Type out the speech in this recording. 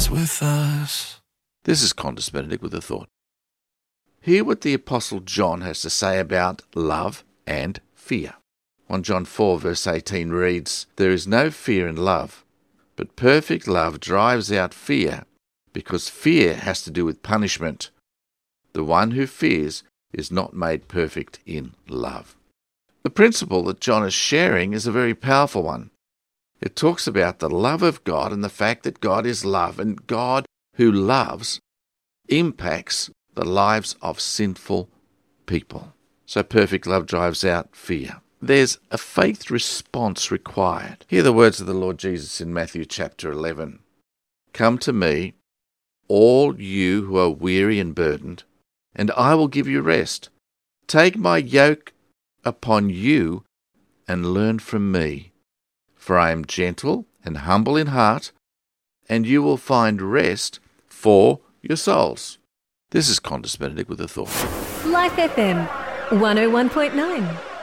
is with us. This is Qantas Benedict with a thought. Hear what the Apostle John has to say about love and fear. 1 John 4 verse 18 reads, "There is no fear in love, but perfect love drives out fear, because fear has to do with punishment. The one who fears is not made perfect in love." The principle that John is sharing is a very powerful one. It talks about the love of God and the fact that God is love, and God who loves impacts the lives of sinful people. So perfect love drives out fear. There's a faith response required. Hear the words of the Lord Jesus in Matthew chapter 11. "Come to me, all you who are weary and burdened, and I will give you rest. Take my yoke upon you and learn from me, for I am gentle and humble in heart, and you will find rest for your souls." This is Qantas Benedict with a thought. Life FM 101.9